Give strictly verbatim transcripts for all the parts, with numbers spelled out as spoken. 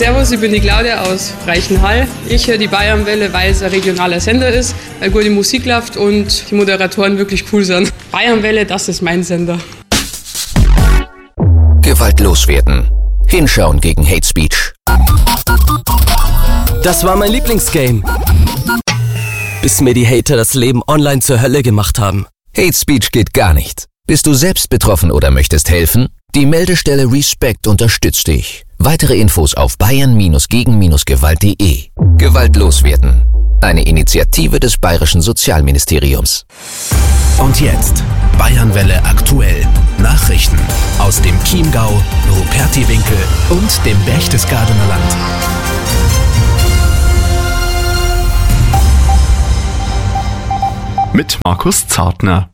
Servus, ich bin die Claudia aus Reichenhall. Ich höre die Bayernwelle, weil es ein regionaler Sender ist, weil gute Musik läuft und die Moderatoren wirklich cool sind. Bayernwelle, das ist mein Sender. Gewalt loswerden. Hinschauen gegen Hate Speech. Das war mein Lieblingsgame. Bis mir die Hater das Leben online zur Hölle gemacht haben. Hate Speech geht gar nicht. Bist du selbst betroffen oder möchtest helfen? Die Meldestelle Respect unterstützt dich. Weitere Infos auf bayern gegen gewalt punkt de. Gewalt loswerden. Eine Initiative des Bayerischen Sozialministeriums. Und jetzt Bayernwelle aktuell. Nachrichten aus dem Chiemgau, Rupertiwinkel und dem Berchtesgadener Land. Mit Markus Zartner.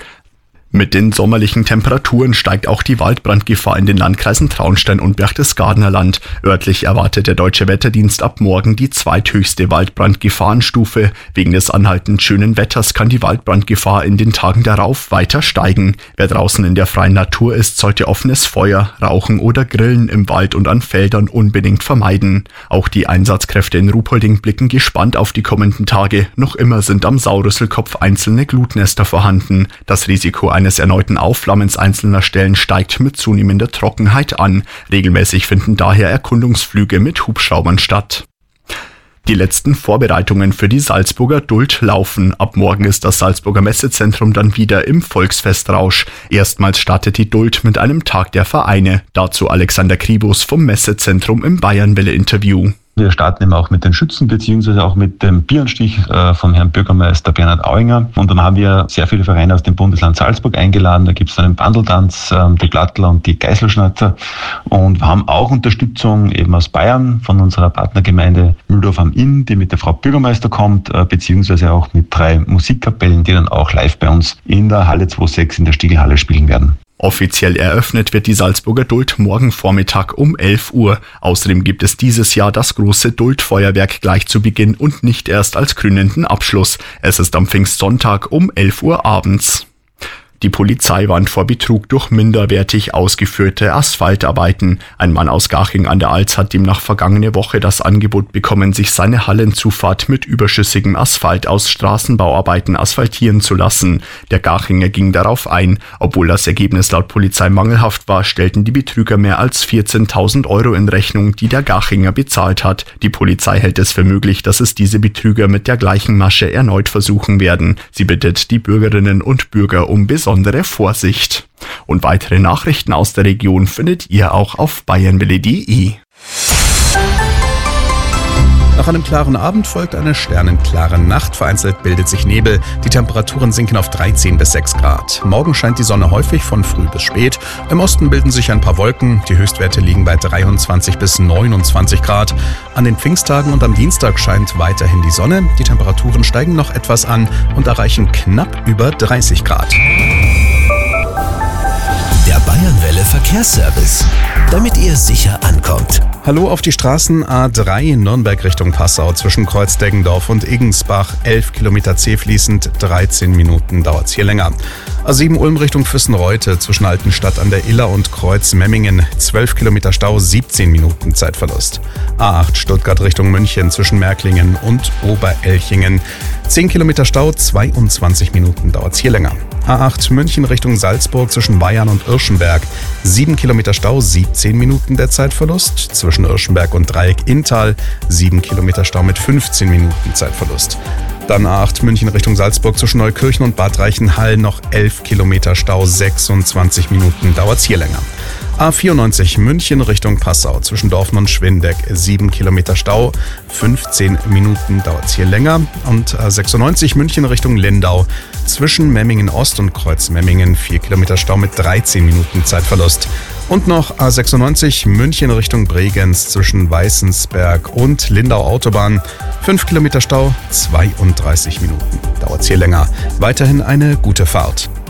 Mit den sommerlichen Temperaturen steigt auch die Waldbrandgefahr in den Landkreisen Traunstein und Berchtesgadener Land. Örtlich erwartet der Deutsche Wetterdienst ab morgen die zweithöchste Waldbrandgefahrenstufe. Wegen des anhaltend schönen Wetters kann die Waldbrandgefahr in den Tagen darauf weiter steigen. Wer draußen in der freien Natur ist, sollte offenes Feuer, Rauchen oder Grillen im Wald und an Feldern unbedingt vermeiden. Auch die Einsatzkräfte in Ruhpolding blicken gespannt auf die kommenden Tage. Noch immer sind am Saurüsselkopf einzelne Glutnester vorhanden. Das Risiko eines erneuten Aufflammens einzelner Stellen steigt mit zunehmender Trockenheit an. Regelmäßig finden daher Erkundungsflüge mit Hubschraubern statt. Die letzten Vorbereitungen für die Salzburger Duld laufen. Ab morgen ist das Salzburger Messezentrum dann wieder im Volksfestrausch. Erstmals startet die Duld mit einem Tag der Vereine. Dazu Alexander Kribus vom Messezentrum im Bayernwelle-Interview. Wir starten eben auch mit den Schützen beziehungsweise auch mit dem Bieranstich äh, von Herrn Bürgermeister Bernhard Auinger. Und dann haben wir sehr viele Vereine aus dem Bundesland Salzburg eingeladen. Da gibt es dann den Bandeltanz, äh, die Plattler und die Geißelschnatzer. Und wir haben auch Unterstützung eben aus Bayern von unserer Partnergemeinde Mühldorf am Inn, die mit der Frau Bürgermeister kommt, äh, beziehungsweise auch mit drei Musikkapellen, die dann auch live bei uns in der Halle zwei sechs in der Stiegelhalle spielen werden. Offiziell eröffnet wird die Salzburger Duld morgen Vormittag um elf Uhr. Außerdem gibt es dieses Jahr das große Duldfeuerwerk gleich zu Beginn und nicht erst als krönenden Abschluss. Es ist am Pfingstsonntag um elf Uhr abends. Die Polizei warnt vor Betrug durch minderwertig ausgeführte Asphaltarbeiten. Ein Mann aus Garching an der Alz hat demnach vergangene Woche das Angebot bekommen, sich seine Hallenzufahrt mit überschüssigem Asphalt aus Straßenbauarbeiten asphaltieren zu lassen. Der Garchinger ging darauf ein. Obwohl das Ergebnis laut Polizei mangelhaft war, stellten die Betrüger mehr als vierzehntausend Euro in Rechnung, die der Garchinger bezahlt hat. Die Polizei hält es für möglich, dass es diese Betrüger mit der gleichen Masche erneut versuchen werden. Sie bittet die Bürgerinnen und Bürger um besondere Vorsicht. Und weitere Nachrichten aus der Region findet ihr auch auf bayernwelle punkt de. Nach einem klaren Abend folgt eine sternenklare Nacht. Vereinzelt bildet sich Nebel. Die Temperaturen sinken auf dreizehn bis sechs Grad. Morgen scheint die Sonne häufig von früh bis spät. Im Osten bilden sich ein paar Wolken. Die Höchstwerte liegen bei dreiundzwanzig bis neunundzwanzig Grad. An den Pfingsttagen und am Dienstag scheint weiterhin die Sonne. Die Temperaturen steigen noch etwas an und erreichen knapp über dreißig Grad. Der Bayernwelle Verkehrsservice, damit ihr sicher ankommt. Hallo auf die Straßen A drei Nürnberg Richtung Passau zwischen Kreuzdeggendorf und Igensbach. elf Kilometer zähfließend, dreizehn Minuten dauert's hier länger. A sieben Ulm Richtung Füssenreute zwischen Altenstadt an der Iller und Kreuz-Memmingen. zwölf Kilometer Stau, siebzehn Minuten Zeitverlust. A acht Stuttgart Richtung München zwischen Märklingen und Oberelchingen. zehn Kilometer Stau, zweiundzwanzig Minuten dauert's hier länger. A acht München Richtung Salzburg zwischen Bayern und Irschenberg. sieben Kilometer Stau, siebzehn Minuten der Zeitverlust. Zwischen Irschenberg und Dreieck Inntal. sieben Kilometer Stau mit fünfzehn Minuten Zeitverlust. Dann A acht München Richtung Salzburg zwischen Neukirchen und Bad Reichenhall noch elf Kilometer Stau, sechsundzwanzig Minuten dauert's hier länger. A vierundneunzig München Richtung Passau zwischen Dorfen und Schwindeck, sieben Kilometer Stau, fünfzehn Minuten dauert's hier länger. Und A sechsundneunzig München Richtung Lindau zwischen Memmingen Ost und Kreuz-Memmingen, vier Kilometer Stau mit dreizehn Minuten Zeitverlust. Und noch A sechsundneunzig München Richtung Bregenz zwischen Weißensberg und Lindau Autobahn, fünf Kilometer Stau, zweiunddreißig Minuten dauert's hier länger. Weiterhin eine gute Fahrt.